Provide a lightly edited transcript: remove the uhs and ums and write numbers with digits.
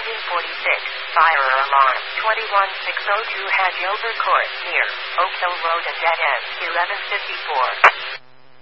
1746. Fire alarm. 21602 Hadjover Court, near Oak Hill Road, a dead end. 1154.